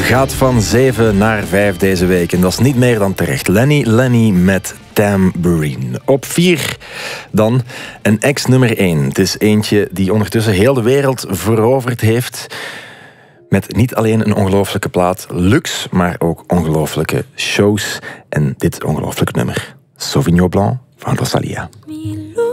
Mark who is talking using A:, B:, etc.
A: gaat van 7 naar 5 deze week. En dat is niet meer dan terecht. Lenny met Tambourine. Op 4 dan een ex-nummer 1. Het is eentje die ondertussen heel de wereld veroverd heeft. Met niet alleen een ongelooflijke plaat, luxe, maar ook ongelooflijke shows. En dit ongelooflijke nummer. Sauvignon Blanc van Rosalia.